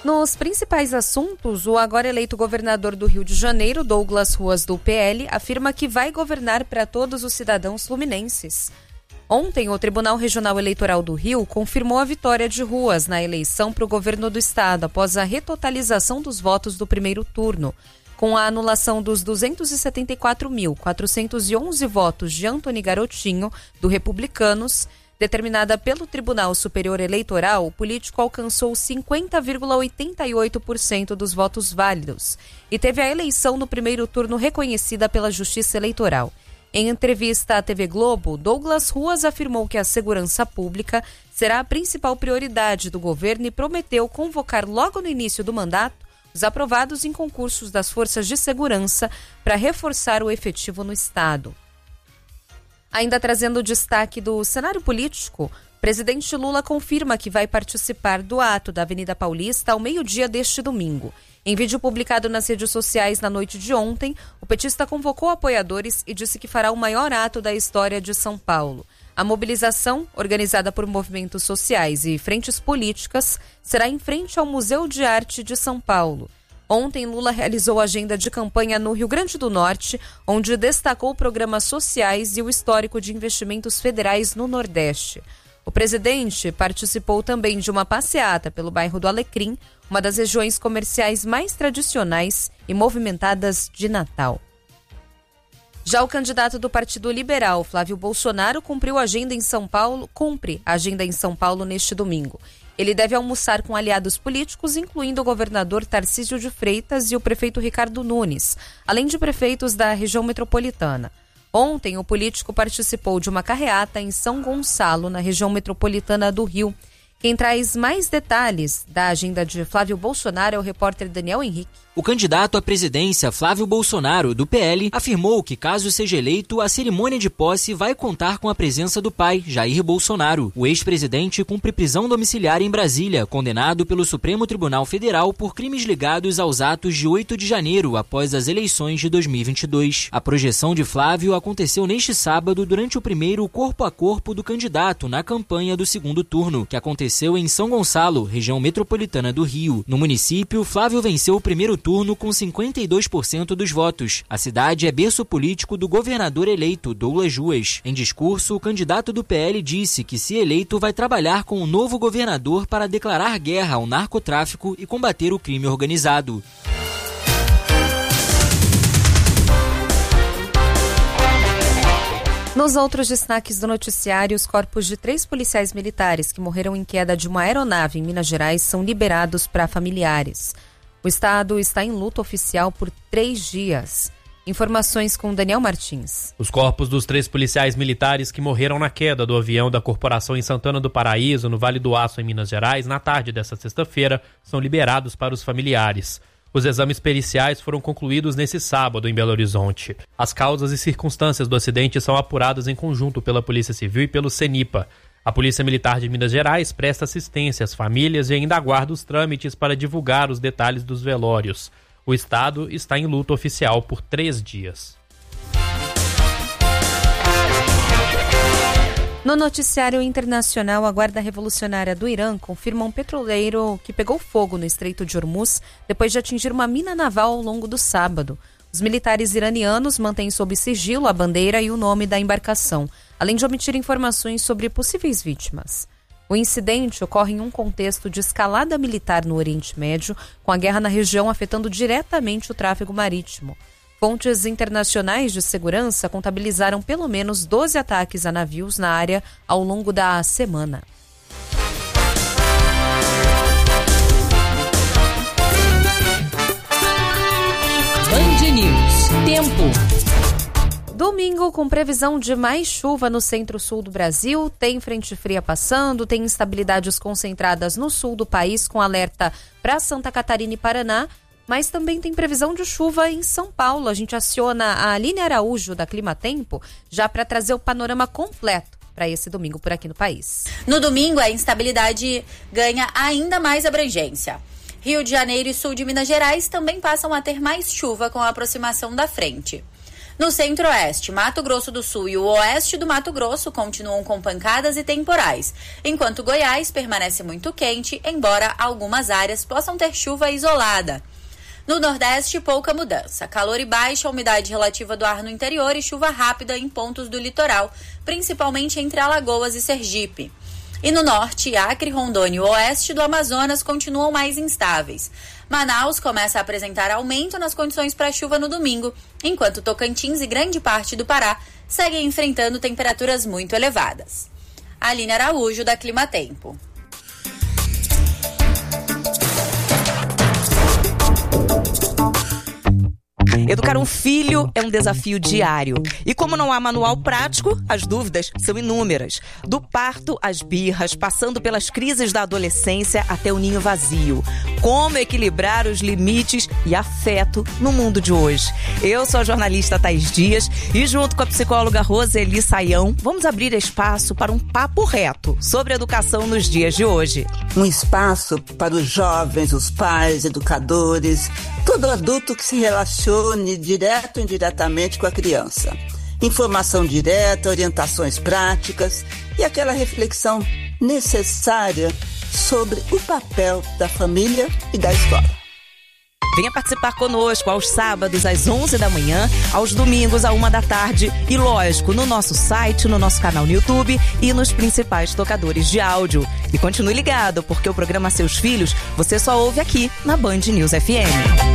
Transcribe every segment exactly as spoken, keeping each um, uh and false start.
Nos principais assuntos, o agora eleito governador do Rio de Janeiro, Douglas Ruas, do P L, afirma que vai governar para todos os cidadãos fluminenses. Ontem, o Tribunal Regional Eleitoral do Rio confirmou a vitória de Ruas na eleição para o governo do estado, após a retotalização dos votos do primeiro turno. Com a anulação dos duzentos e setenta e quatro mil, quatrocentos e onze votos de Antony Garotinho, do Republicanos, determinada pelo Tribunal Superior Eleitoral, o político alcançou cinquenta vírgula oitenta e oito por cento dos votos válidos e teve a eleição no primeiro turno reconhecida pela Justiça Eleitoral. Em entrevista à T V Globo, Douglas Ruas afirmou que a segurança pública será a principal prioridade do governo e prometeu convocar logo no início do mandato os aprovados em concursos das forças de segurança para reforçar o efetivo no estado. Ainda trazendo o destaque do cenário político, o presidente Lula confirma que vai participar do ato da Avenida Paulista ao meio-dia deste domingo. Em vídeo publicado nas redes sociais na noite de ontem, o petista convocou apoiadores e disse que fará o maior ato da história de São Paulo. A mobilização, organizada por movimentos sociais e frentes políticas, será em frente ao Museu de Arte de São Paulo. Ontem, Lula realizou a agenda de campanha no Rio Grande do Norte, onde destacou programas sociais e o histórico de investimentos federais no Nordeste. O presidente participou também de uma passeata pelo bairro do Alecrim, uma das regiões comerciais mais tradicionais e movimentadas de Natal. Já o candidato do Partido Liberal, Flávio Bolsonaro, cumpriu a agenda em São Paulo, cumpre a agenda em São Paulo neste domingo. Ele deve almoçar com aliados políticos, incluindo o governador Tarcísio de Freitas e o prefeito Ricardo Nunes, além de prefeitos da região metropolitana. Ontem, o político participou de uma carreata em São Gonçalo, na região metropolitana do Rio. Quem traz mais detalhes da agenda de Flávio Bolsonaro é o repórter Daniel Henrique. O candidato à presidência, Flávio Bolsonaro, do P L, afirmou que, caso seja eleito, a cerimônia de posse vai contar com a presença do pai, Jair Bolsonaro. O ex-presidente cumpre prisão domiciliar em Brasília, condenado pelo Supremo Tribunal Federal por crimes ligados aos atos de oito de janeiro, após as eleições de dois mil e vinte e dois. A projeção de Flávio aconteceu neste sábado durante o primeiro corpo a corpo do candidato na campanha do segundo turno, que aconteceu em São Gonçalo, região metropolitana do Rio. No município, Flávio venceu o primeiro turno com cinquenta e dois por cento dos votos. A cidade é berço político do governador eleito, Douglas Ruas. Em discurso, o candidato do P L disse que, se eleito, vai trabalhar com o novo governador para declarar guerra ao narcotráfico e combater o crime organizado. Nos outros destaques do noticiário, os corpos de três policiais militares que morreram em queda de uma aeronave em Minas Gerais são liberados para familiares. O estado está em luto oficial por três dias. Informações com Daniel Martins. Os corpos dos três policiais militares que morreram na queda do avião da corporação em Santana do Paraíso, no Vale do Aço, em Minas Gerais, na tarde desta sexta-feira, são liberados para os familiares. Os exames periciais foram concluídos nesse sábado em Belo Horizonte. As causas e circunstâncias do acidente são apuradas em conjunto pela Polícia Civil e pelo CENIPA. A Polícia Militar de Minas Gerais presta assistência às famílias e ainda aguarda os trâmites para divulgar os detalhes dos velórios. O estado está em luto oficial por três dias. No noticiário internacional, a Guarda Revolucionária do Irã confirma um petroleiro que pegou fogo no Estreito de Hormuz depois de atingir uma mina naval ao longo do sábado. Os militares iranianos mantêm sob sigilo a bandeira e o nome da embarcação, além de omitir informações sobre possíveis vítimas. O incidente ocorre em um contexto de escalada militar no Oriente Médio, com a guerra na região afetando diretamente o tráfego marítimo. Fontes internacionais de segurança contabilizaram pelo menos doze ataques a navios na área ao longo da semana. Band News. Tempo. Domingo, com previsão de mais chuva no centro-sul do Brasil, tem frente fria passando, tem instabilidades concentradas no sul do país, com alerta para Santa Catarina e Paraná, mas também tem previsão de chuva em São Paulo. A gente aciona a Aline Araújo, da Climatempo, já para trazer o panorama completo para esse domingo por aqui no país. No domingo, a instabilidade ganha ainda mais abrangência. Rio de Janeiro e sul de Minas Gerais também passam a ter mais chuva com a aproximação da frente. No centro-oeste, Mato Grosso do Sul e o oeste do Mato Grosso continuam com pancadas e temporais, enquanto Goiás permanece muito quente, embora algumas áreas possam ter chuva isolada. No Nordeste, pouca mudança. Calor e baixa umidade relativa do ar no interior e chuva rápida em pontos do litoral, principalmente entre Alagoas e Sergipe. E no Norte, Acre, Rondônia e o oeste do Amazonas continuam mais instáveis. Manaus começa a apresentar aumento nas condições para chuva no domingo, enquanto Tocantins e grande parte do Pará seguem enfrentando temperaturas muito elevadas. Aline Araújo, da Climatempo. Educar um filho é um desafio diário. E como não há manual prático, as dúvidas são inúmeras. Do parto às birras, passando pelas crises da adolescência até o ninho vazio. Como equilibrar os limites e afeto no mundo de hoje? Eu sou a jornalista Thaís Dias e junto com a psicóloga Roseli Saião, vamos abrir espaço para um papo reto sobre educação nos dias de hoje. Um espaço para os jovens, os pais, educadores, todo adulto que se relacione direto ou indiretamente com a criança. Informação direta, orientações práticas e aquela reflexão necessária sobre o papel da família e da escola. Venha participar conosco aos sábados às onze da manhã, aos domingos à uma da tarde e, lógico, no nosso site, no nosso canal no YouTube e nos principais tocadores de áudio. E continue ligado, porque o programa Seus Filhos você só ouve aqui na Band News F M.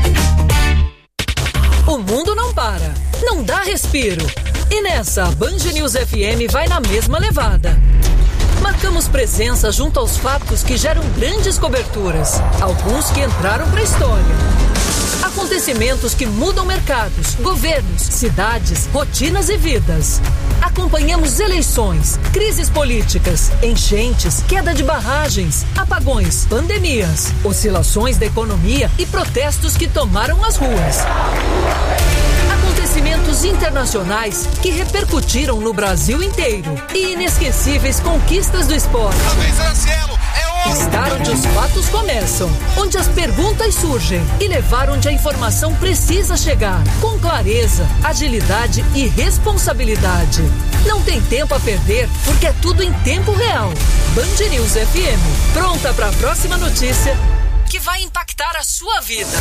O mundo não para, não dá respiro. E nessa, a Band News F M vai na mesma levada. Marcamos presença junto aos fatos que geram grandes coberturas, alguns que entraram para a história. Acontecimentos que mudam mercados, governos, cidades, rotinas e vidas. Acompanhamos eleições, crises políticas, enchentes, queda de barragens, apagões, pandemias, oscilações da economia e protestos que tomaram as ruas. Acontecimentos internacionais que repercutiram no Brasil inteiro e inesquecíveis conquistas do esporte. Estar onde os fatos começam, onde as perguntas surgem e levar onde a informação precisa chegar, com clareza, agilidade e responsabilidade. Não tem tempo a perder, porque é tudo em tempo real. Band News F M, pronta para a próxima notícia que vai impactar a sua vida.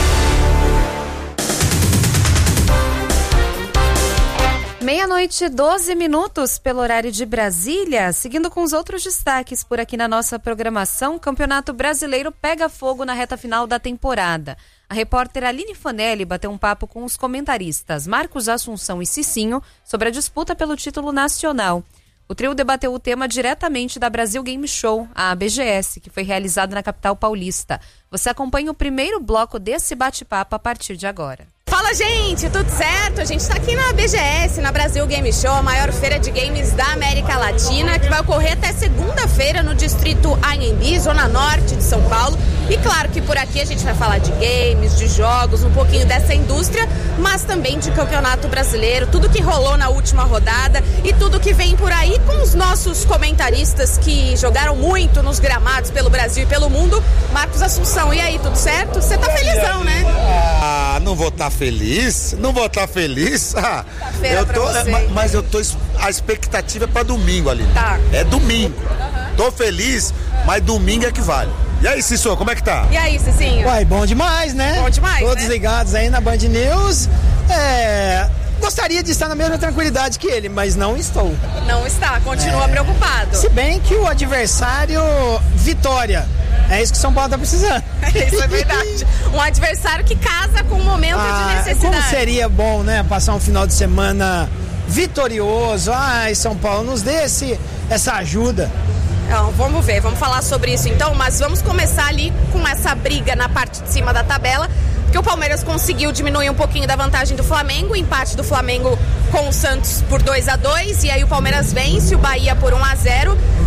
Meia-noite, doze minutos pelo horário de Brasília. Seguindo com os outros destaques por aqui na nossa programação, o Campeonato Brasileiro pega fogo na reta final da temporada. A repórter Aline Fanelli bateu um papo com os comentaristas Marcos Assunção e Cicinho sobre a disputa pelo título nacional. O trio debateu o tema diretamente da Brasil Game Show, a B G S, que foi realizada na capital paulista. Você acompanha o primeiro bloco desse bate-papo a partir de agora. Fala, gente, tudo certo? A gente está aqui na B G S, na Brasil Game Show, a maior feira de games da América Latina, que vai ocorrer até segunda-feira no distrito Anhembi, zona norte de São Paulo. E claro que por aqui a gente vai falar de games, de jogos, um pouquinho dessa indústria, mas também de Campeonato Brasileiro, tudo que rolou na última rodada e tudo que vem por aí com os nossos comentaristas que jogaram muito nos gramados pelo Brasil e pelo mundo. Marcos Assunção, e aí, tudo certo? Você tá felizão, né? Ah, não vou estar feliz? Não vou estar feliz? Ah, eu tô, mas, mas eu tô, a expectativa é pra domingo, ali. Tá. É domingo. Uhum. Tô feliz, mas domingo é que vale. E aí, Cissô, como é que tá? E aí, Cicinho? Uai, bom demais, né? Bom demais, Todos né? ligados aí na Band News. É... Gostaria de estar na mesma tranquilidade que ele, mas não estou. Não está, continua é... preocupado. Se bem que o adversário, Vitória, é isso que São Paulo tá precisando. Isso é verdade. Um adversário que casa com um momento ah, de necessidade. Como seria bom, né, passar um final de semana vitorioso. Ai, São Paulo, nos dê esse, essa ajuda. Então, vamos ver, vamos falar sobre isso então, mas vamos começar ali com essa briga na parte de cima da tabela, porque o Palmeiras conseguiu diminuir um pouquinho da vantagem do Flamengo, o empate do Flamengo com o Santos por dois a dois, e aí o Palmeiras vence o Bahia por um a zero.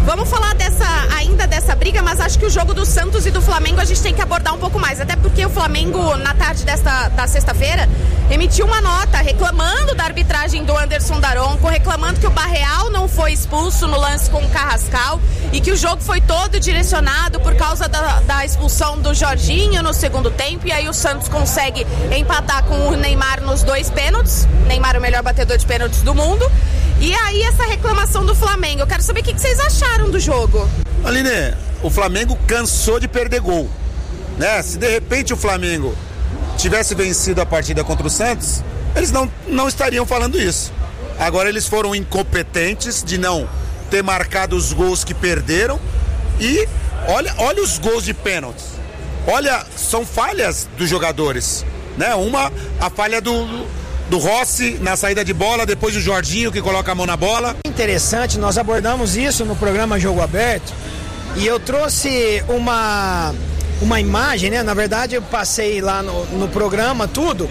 Vamos falar dessa, ainda dessa briga, mas acho que o jogo do Santos e do Flamengo a gente tem que abordar um pouco mais, até porque o Flamengo, na tarde desta, da sexta-feira, emitiu uma nota reclamando da arbitragem do Anderson Daronco, reclamando que o Barreal não foi expulso no lance com o Carrascal e que o jogo foi todo direcionado por causa da, da expulsão do Jorginho no segundo tempo, e aí o Santos consegue empatar com o Neymar nos dois pênaltis. Neymar é o melhor batedor de pênaltis do mundo. E aí essa reclamação do Flamengo, eu quero saber o que vocês acharam do jogo. Aline, o Flamengo cansou de perder gol, né? Se de repente o Flamengo tivesse vencido a partida contra o Santos, eles não, não estariam falando isso. Agora eles foram incompetentes de não ter marcado os gols que perderam. E olha, olha os gols de pênaltis. Olha, são falhas dos jogadores, né? Uma, a falha do... do Rossi na saída de bola, depois do Jorginho que coloca a mão na bola. Interessante, nós abordamos isso no programa Jogo Aberto e eu trouxe uma, uma imagem, né? Na verdade eu passei lá no, no programa tudo.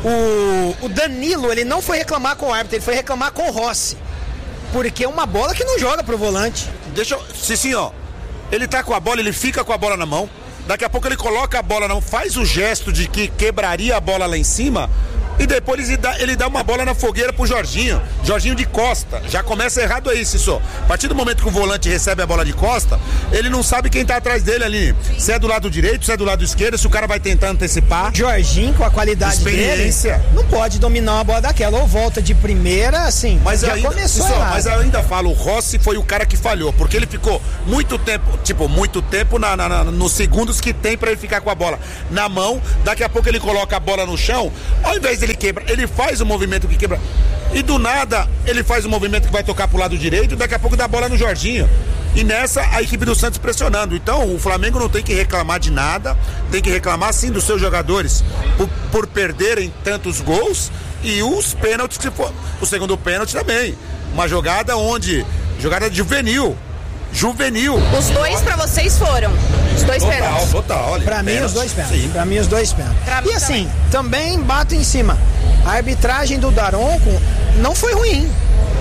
O, o Danilo, ele não foi reclamar com o árbitro, ele foi reclamar com o Rossi, porque é uma bola que não joga pro volante. Deixa eu... Sim, sim, ó. Ele tá com a bola, ele fica com a bola na mão, daqui a pouco ele coloca a bola na mão, faz o gesto de que quebraria a bola lá em cima, e depois ele dá, ele dá uma bola na fogueira pro Jorginho. Jorginho de costa. Já começa errado aí, Cissô. A partir do momento que o volante recebe a bola de costa, ele não sabe quem tá atrás dele ali. Se é do lado direito, se é do lado esquerdo, se o cara vai tentar antecipar. Jorginho, com a qualidade experiência dele, não pode dominar uma bola daquela. Ou volta de primeira, assim, mas já ainda, começou Cissô, mas eu ainda falo, o Rossi foi o cara que falhou, porque ele ficou muito tempo, tipo, muito tempo na, na, na, nos segundos que tem pra ele ficar com a bola na mão. Daqui a pouco ele coloca a bola no chão, ao invés dele ele quebra, ele faz o movimento que quebra e do nada ele faz o movimento que vai tocar pro lado direito, daqui a pouco dá a bola no Jorginho, e nessa a equipe do Santos pressionando. Então o Flamengo não tem que reclamar de nada, tem que reclamar sim dos seus jogadores por, por perderem tantos gols, e os pênaltis que for, o segundo pênalti também, uma jogada onde, jogada juvenil Juvenil. Os dois pra vocês foram? Os dois total, pênaltis? Total, olha. Pra mim, os dois pênaltis. Sim. Pra mim, os dois pênaltis. E assim, também. também bato em cima. A arbitragem do Daronco não foi ruim.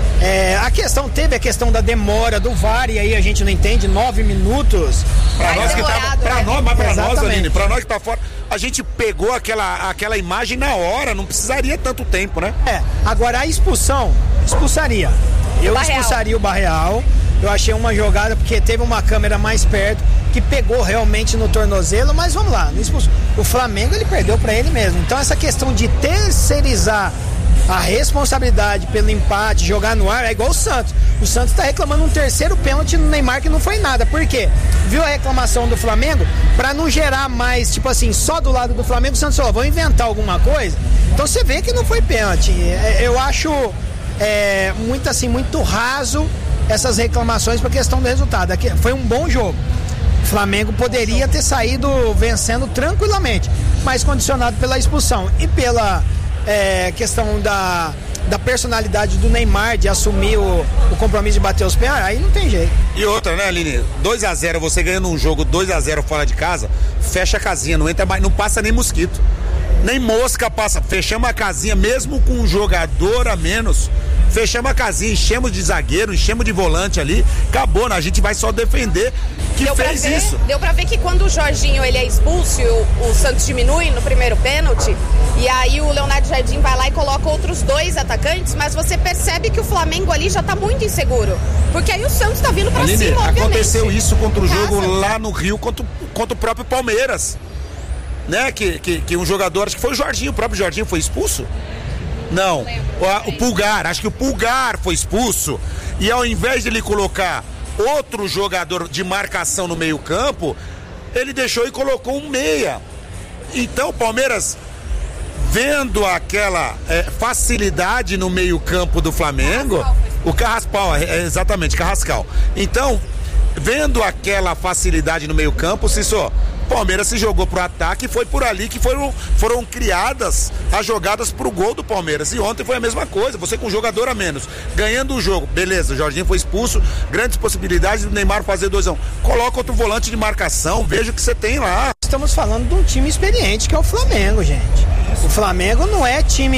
É, a questão, teve a questão da demora do V A R, e aí a gente não entende, nove minutos. Pra nós que tava, pra né? nós, mas pra Exatamente. nós, Aline, pra nós que tá fora, a gente pegou aquela, aquela imagem na hora, não precisaria tanto tempo, né? É, agora a expulsão, expulsaria. Eu Barreal. expulsaria o Barreal. Eu achei uma jogada porque teve uma câmera mais perto que pegou realmente no tornozelo, mas vamos lá, não expulsou. O Flamengo ele perdeu pra ele mesmo. Então essa questão de terceirizar a responsabilidade pelo empate, jogar no ar, é igual o Santos. O Santos tá reclamando um terceiro pênalti no Neymar que não foi nada. Por quê? Viu a reclamação do Flamengo? Pra não gerar mais, tipo assim, só do lado do Flamengo, o Santos falou, vamos inventar alguma coisa. Então você vê que não foi pênalti. Eu acho é, muito assim, muito raso essas reclamações para a questão do resultado. Aqui foi um bom jogo. O Flamengo poderia ter saído vencendo tranquilamente, mas condicionado pela expulsão e pela é, questão da, da personalidade do Neymar de assumir o, o compromisso de bater os pés, aí não tem jeito. E outra, né, Aline? dois a zero, você ganhando um jogo dois a zero fora de casa, fecha a casinha, não entra mais, não passa nem mosquito, nem mosca passa. Fechamos a casinha mesmo com um jogador a menos. Fechamos a casinha, enchemos de zagueiro, enchemos de volante ali, acabou, né? A gente vai só defender que deu fez ver, isso. Deu pra ver que quando o Jorginho ele é expulso e o, o Santos diminui no primeiro pênalti, e aí o Leonardo Jardim vai lá e coloca outros dois atacantes, mas você percebe que o Flamengo ali já tá muito inseguro, porque aí o Santos tá vindo pra Aline, cima, obviamente. Aconteceu isso contra o jogo lá no Rio, contra, contra o próprio Palmeiras, né? Que, que, que um jogador, acho que foi o Jorginho, o próprio Jorginho foi expulso. Não, o, o Pulgar, acho que o Pulgar foi expulso, e ao invés de ele colocar outro jogador de marcação no meio campo, ele deixou e colocou um meia. Então o Palmeiras, vendo aquela é, facilidade no meio campo do Flamengo, o Carrascal, é, exatamente, Carrascal. Então, vendo aquela facilidade no meio campo, se só Palmeiras se jogou pro ataque e foi por ali que foram, foram criadas as jogadas pro gol do Palmeiras. E ontem foi a mesma coisa, você com um jogador a menos, ganhando o jogo, beleza, o Jorginho foi expulso, grandes possibilidades do Neymar fazer dois a um. Coloca outro volante de marcação, veja o que você tem lá. Estamos falando de um time experiente que é o Flamengo, gente. O Flamengo não é time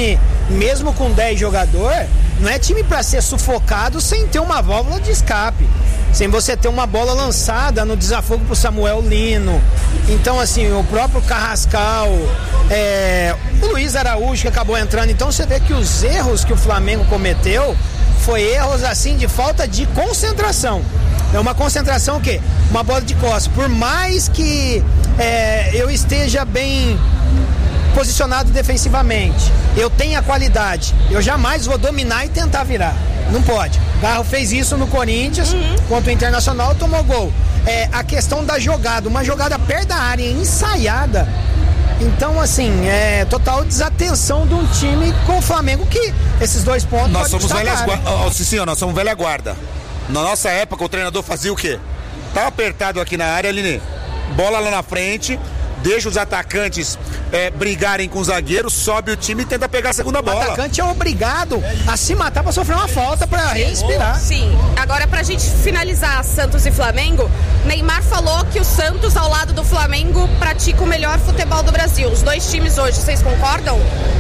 mesmo com dez jogadores, não é time para ser sufocado sem ter uma válvula de escape, sem você ter uma bola lançada no desafogo pro Samuel Lino. Então, assim, o próprio Carrascal, é, o Luiz Araújo que acabou entrando. Então você vê que os erros que o Flamengo cometeu foi erros assim de falta de concentração. É uma concentração o quê? Uma bola de costas. Por mais que é, eu esteja bem posicionado defensivamente, eu tenho a qualidade, eu jamais vou dominar e tentar virar. Não pode. Garro fez isso no Corinthians, uhum. contra o Internacional, tomou gol. É, a questão da jogada, uma jogada perto da área, ensaiada. Então, assim, é total desatenção de um time com o Flamengo, que esses dois pontos nós somos velhas guarda. Oh, Cicinho, nós somos velha guarda. Na nossa época, o treinador fazia o quê? Tá apertado aqui na área, Aline. Bola lá na frente, deixa os atacantes é, brigarem com os zagueiros, sobe o time e tenta pegar a segunda bola. O atacante é obrigado a se matar pra sofrer uma falta, pra respirar. Sim, agora pra gente finalizar Santos e Flamengo, Neymar falou que o Santos ao lado do Flamengo pratica o melhor futebol do Brasil. Os dois times hoje, vocês concordam?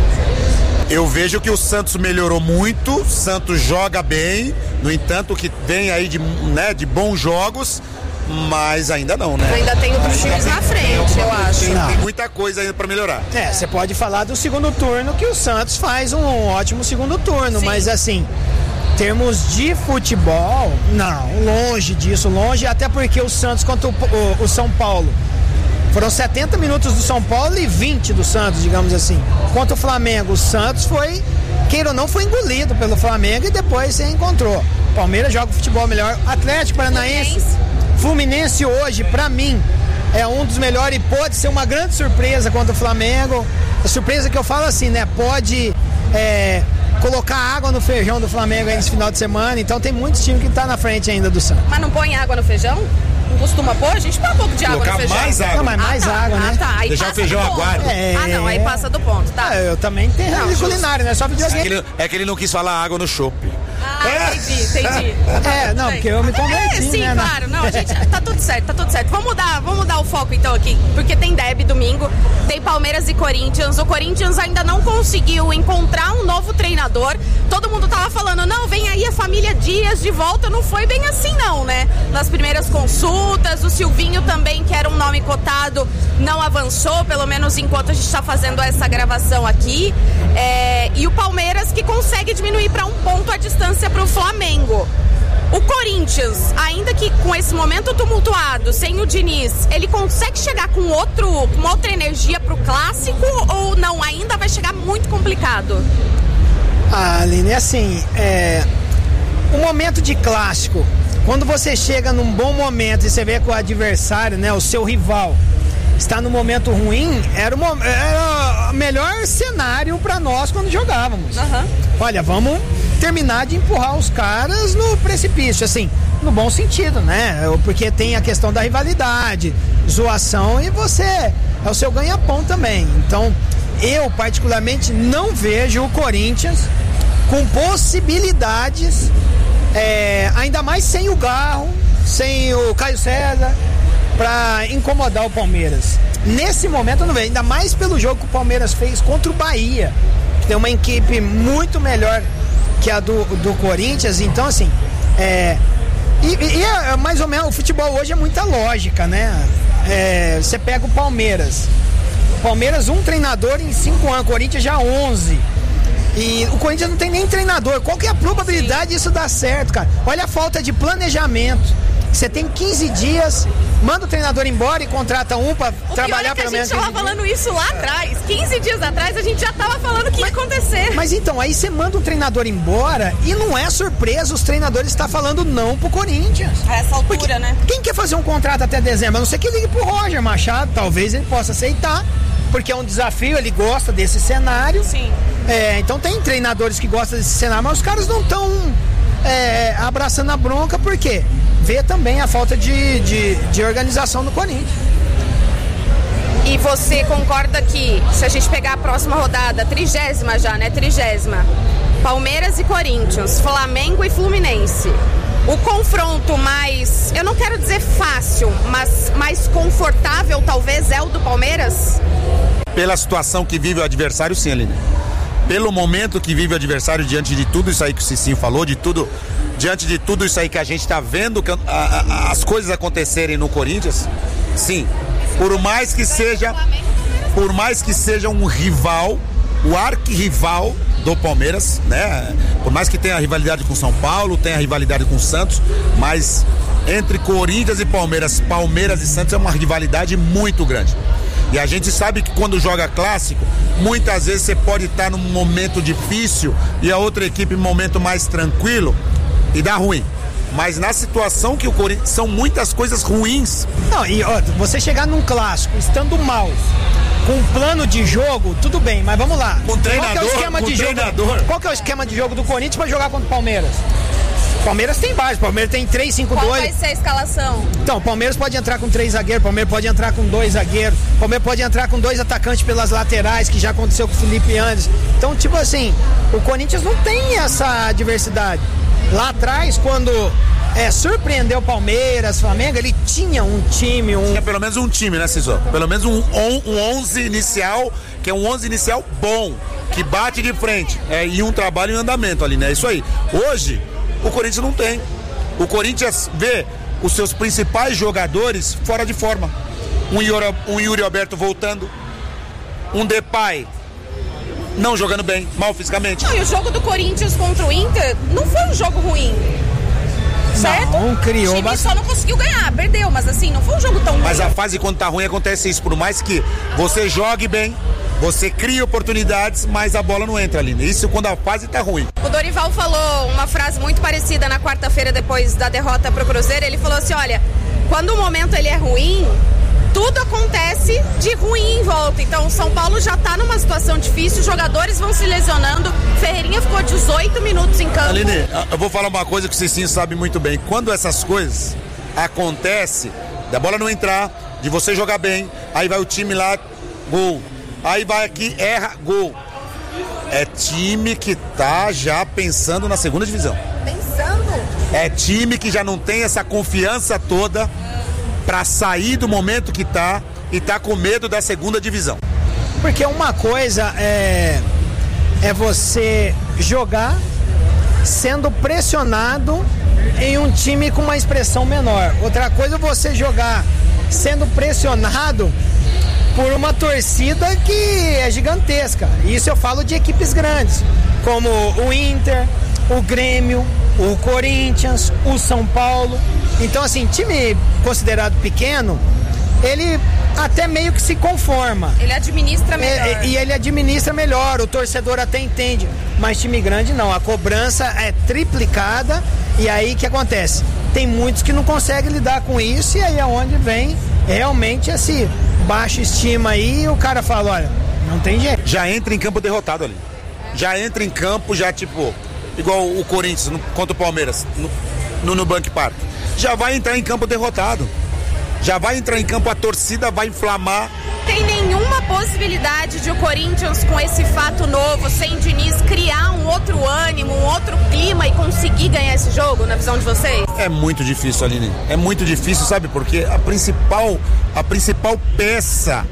Eu vejo que o Santos melhorou muito, o Santos joga bem, no entanto que vem aí de, né, de bons jogos, mas ainda não, né? Ainda tem outros times na frente, eu acho. Tem, tem muita coisa ainda pra melhorar. É, você pode falar do segundo turno, que o Santos faz um ótimo segundo turno, sim. Mas assim, termos de futebol, não, longe disso, longe, até porque o Santos contra o, o, o São Paulo, foram setenta minutos do São Paulo e vinte do Santos, digamos assim. Contra o Flamengo, o Santos foi, queira ou não, foi engolido pelo Flamengo e depois se encontrou. Palmeiras joga o futebol melhor. Atlético Paranaense, Fluminense hoje, pra mim, é um dos melhores e pode ser uma grande surpresa contra o Flamengo. A surpresa que eu falo assim, né? Pode é, colocar água no feijão do Flamengo aí nesse final de semana. Então tem muitos times que tá na frente ainda do Santos. Mas não põe água no feijão? Não costuma pôr? A gente põe um pouco de água no feijão. mais água. Não, mas mais ah, tá, água, né? Ah, tá. Aí deixar o feijão aguado. É... Ah, não, aí passa do ponto, tá? É, eu também tenho não, culinária, né? Só videogame. É que, ele, é que ele não quis falar água no chopp. Ah, é. entendi, entendi. É, não, porque eu me converti, é, sim, né? Claro, não, a gente, tá tudo certo, tá tudo certo. Vamos mudar, vamos mudar o foco então aqui, porque tem derby domingo, tem Palmeiras e Corinthians. O Corinthians ainda não conseguiu encontrar um novo treinador. Todo mundo tava falando, não, vem aí a família Dias de volta. Não foi bem assim não, né? Nas primeiras consultas, o Silvinho também, que era um nome cotado, não avançou, pelo menos enquanto a gente tá fazendo essa gravação aqui. É, e o Palmeiras que consegue diminuir para um ponto a distância para o Flamengo. O Corinthians, ainda que com esse momento tumultuado, sem o Diniz, ele consegue chegar com outro, com outra energia pro clássico ou não? Ainda vai chegar muito complicado? Ah, Aline, assim, é, o momento de clássico, quando você chega num bom momento e você vê que o adversário, né, o seu rival, está no momento ruim, era o, era o melhor cenário para nós quando jogávamos. Uhum. Olha, vamos terminar de empurrar os caras no precipício, assim, no bom sentido, né? Porque tem a questão da rivalidade, zoação, e você é o seu ganha-pão também. Então, eu particularmente não vejo o Corinthians com possibilidades, é, ainda mais sem o Garro, sem o Caio César, para incomodar o Palmeiras. Nesse momento eu não vejo, ainda mais pelo jogo que o Palmeiras fez contra o Bahia, que tem uma equipe muito melhor que a do, do Corinthians. Então, assim, é, e, e é mais ou menos, o futebol hoje é muita lógica, né? É, você pega o Palmeiras, Palmeiras um treinador em cinco anos, Corinthians já onze. E o Corinthians não tem nem treinador. Qual que é a probabilidade Sim. disso dar certo, cara? Olha a falta de planejamento. Você tem quinze dias, manda o treinador embora e contrata um pra o trabalhar pelo menos. A gente tava falando isso lá atrás. quinze dias atrás a gente já tava falando que ia acontecer. Mas então, aí você manda um treinador embora e não é surpresa os treinadores estar falando não pro Corinthians. A essa altura, porque né? Quem quer fazer um contrato até dezembro? A não ser que ligue pro Roger Machado, talvez ele possa aceitar, porque é um desafio, ele gosta desse cenário. Sim. É, então tem treinadores que gostam desse cenário, mas os caras não estão é, abraçando a bronca, por quê? Vê também a falta de, de, de organização no Corinthians. E você concorda que, se a gente pegar a próxima rodada, trigésima já, né? Trigésima, Palmeiras e Corinthians, Flamengo e Fluminense, o confronto mais, eu não quero dizer fácil, mas mais confortável talvez é o do Palmeiras? Pela situação que vive o adversário, sim, Aline. pelo momento que vive o adversário, diante de tudo isso aí que o Cicinho falou, de tudo, diante de tudo isso aí que a gente tá vendo, que, a, a, as coisas acontecerem no Corinthians, sim, por mais que seja, por mais que seja um rival, o arquirrival do Palmeiras, né? Por mais que tenha rivalidade com São Paulo, tenha rivalidade com o Santos, mas entre Corinthians e Palmeiras, Palmeiras e Santos é uma rivalidade muito grande. E a gente sabe que quando joga clássico, muitas vezes você pode estar num momento difícil e a outra equipe num momento mais tranquilo e dá ruim. Mas na situação que o Corinthians, são muitas coisas ruins. Não, e ó, você chegar num clássico estando mal, com um plano de jogo, tudo bem, mas vamos lá. Com treinador, qual que é o esquema com de treinador. jogo? Qual que é o esquema de jogo do Corinthians para jogar contra o Palmeiras? Palmeiras tem base, Palmeiras tem três cinco dois. Qual vai ser a escalação? Então, o Palmeiras pode entrar com três zagueiros, Palmeiras pode entrar com dois zagueiros, Palmeiras pode entrar com dois atacantes pelas laterais, que já aconteceu com o Felipe Andes. Então, tipo assim, o Corinthians não tem essa diversidade. Lá atrás, quando é, surpreendeu o Palmeiras, Flamengo, ele tinha um time, um... Tinha pelo menos um time, né, Cícero? Pelo menos um, um, um onze inicial, que é um onze inicial bom, que bate de frente, é, e um trabalho em andamento ali, né? Isso aí. Hoje, o Corinthians não tem. O Corinthians vê os seus principais jogadores fora de forma. Um Yuri, um Yuri Alberto voltando, um Depay não jogando bem, mal fisicamente. Não, e o jogo do Corinthians contra o Inter não foi um jogo ruim. Certo? Não, criou o time bastante. só não conseguiu ganhar, perdeu, mas assim, não foi um jogo tão ruim. Mas a fase quando tá ruim acontece isso, por mais que você jogue bem, você cria oportunidades, mas a bola não entra ali. Isso quando a fase tá ruim. O Dorival falou uma frase muito parecida na quarta-feira depois da derrota pro Cruzeiro. Ele falou assim, olha, quando o momento ele é ruim, tudo acontece de ruim em volta. Então o São Paulo já tá numa situação difícil, os jogadores vão se lesionando. Ferreirinha ficou dezoito minutos em campo. Aline, eu vou falar uma coisa que o Cicinho sabe muito bem. Quando essas coisas acontecem, da bola não entrar, de você jogar bem, aí vai o time lá, gol. Aí vai aqui, erra, gol. É time que tá já pensando na segunda divisão. Pensando? É time que já não tem essa confiança toda pra sair do momento que tá e tá com medo da segunda divisão. Porque uma coisa é, é você jogar sendo pressionado em um time com uma expressão menor. Outra coisa é você jogar sendo pressionado por uma torcida que é gigantesca. Isso eu falo de equipes grandes, como o Inter, o Grêmio, o Corinthians, o São Paulo. Então, assim, time considerado pequeno, ele até meio que se conforma. Ele administra melhor. E, e ele administra melhor, o torcedor até entende. Mas time grande não, a cobrança é triplicada e aí o que acontece? Tem muitos que não conseguem lidar com isso e aí é onde vem realmente esse baixa estima aí e o cara fala, olha, não tem jeito. Já entra em campo derrotado ali. Já entra em campo, já tipo, igual o Corinthians no, contra o Palmeiras, no, no Nubank Park. Já vai entrar em campo derrotado. Já vai entrar em campo, a torcida vai inflamar. Tem nenhuma possibilidade de o Corinthians, com esse fato novo, sem Diniz, criar um outro ânimo, um outro clima e conseguir ganhar esse jogo, na visão de vocês? É muito difícil, Aline. É muito difícil, sabe? Porque a principal, a principal peça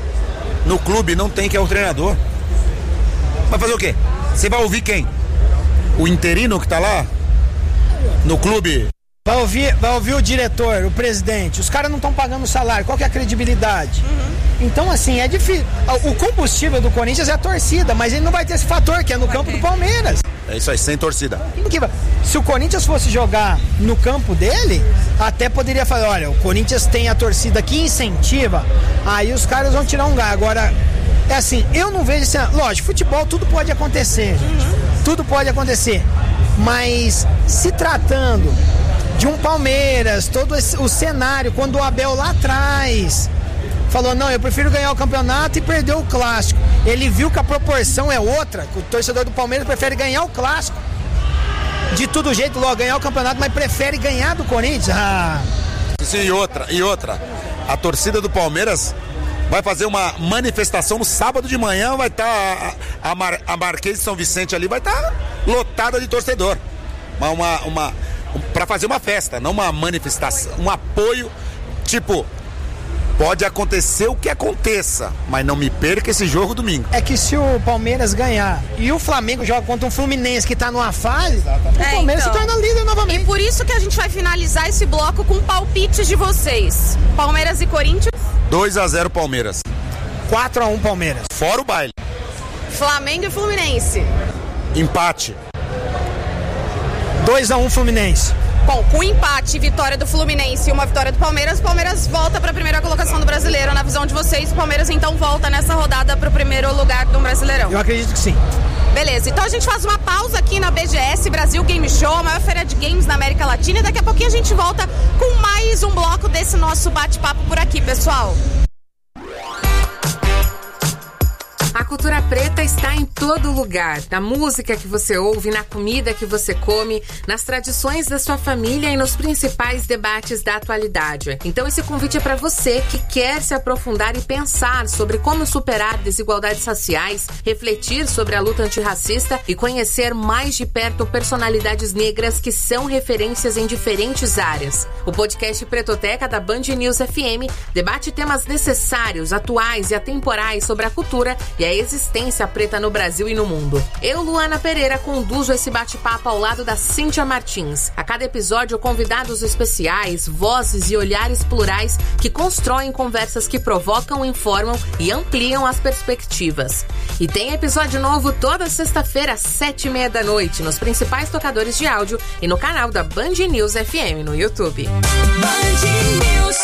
no clube não tem, que é o treinador. Vai fazer o quê? Você vai ouvir quem? O interino que tá lá no clube? Vai ouvir, vai ouvir o diretor, o presidente. Os caras não estão pagando salário. Qual que é a credibilidade? Uhum. Então, assim, é difícil. O combustível do Corinthians é a torcida, mas ele não vai ter esse fator, que é no campo do Palmeiras. É isso aí, sem torcida. Se o Corinthians fosse jogar no campo dele, até poderia falar, olha, o Corinthians tem a torcida que incentiva, aí os caras vão tirar um gás. Agora, é assim, eu não vejo assim, lógico, futebol tudo pode acontecer. Uhum. Tudo pode acontecer. Mas se tratando de um Palmeiras, todo esse, o cenário, quando o Abel lá atrás falou, não, eu prefiro ganhar o campeonato e perder o clássico. Ele viu que a proporção é outra, que o torcedor do Palmeiras prefere ganhar o clássico. De todo jeito, logo, ganhar o campeonato, mas prefere ganhar do Corinthians. Ah. Sim, e outra, e outra, a torcida do Palmeiras vai fazer uma manifestação no sábado de manhã, vai estar tá, a, a, Mar, a Marquês de São Vicente ali, vai estar tá lotada de torcedor. Uma... uma, uma para fazer uma festa, não uma manifestação, um apoio, tipo, Pode acontecer o que aconteça, mas não me perca esse jogo domingo. É que se o Palmeiras ganhar e o Flamengo joga contra um Fluminense que tá numa fase, o É, Palmeiras então. se torna líder novamente. E por isso que a gente vai finalizar esse bloco com palpites de vocês. Palmeiras e Corinthians, dois a zero Palmeiras. quatro a um Palmeiras. Fora o baile. Flamengo e Fluminense. Empate. dois a um Fluminense. Bom, com empate e vitória do Fluminense e uma vitória do Palmeiras, o Palmeiras volta para a primeira colocação do Brasileiro. Na visão de vocês, o Palmeiras então volta nessa rodada para o primeiro lugar do Brasileirão. Eu acredito que sim. Beleza, então a gente faz uma pausa aqui na B G S Brasil Game Show, a maior feira de games na América Latina, e daqui a pouquinho a gente volta com mais um bloco desse nosso bate-papo por aqui, pessoal. A cultura preta está em todo lugar, na música que você ouve, na comida que você come, nas tradições da sua família e nos principais debates da atualidade. Então esse convite é para você que quer se aprofundar e pensar sobre como superar desigualdades raciais, refletir sobre a luta antirracista e conhecer mais de perto personalidades negras que são referências em diferentes áreas. O podcast Pretoteca da Band News F M debate temas necessários, atuais e atemporais sobre a cultura e a existência preta no Brasil e no mundo. Eu, Luana Pereira, conduzo esse bate-papo ao lado da Cíntia Martins. A cada episódio, convidados especiais, vozes e olhares plurais que constroem conversas que provocam, informam e ampliam as perspectivas. E tem episódio novo toda sexta-feira às sete e meia da noite nos principais tocadores de áudio e no canal da Band News F M no YouTube. Band News.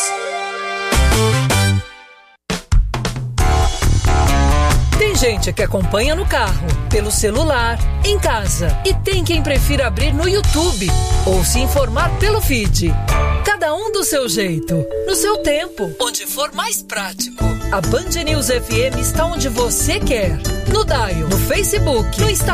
Tem gente que acompanha no carro, pelo celular, em casa. E tem quem prefira abrir no YouTube ou se informar pelo feed. Cada um do seu jeito, no seu tempo, onde for mais prático. A Band News F M está onde você quer. No Dial, no Facebook, no Instagram.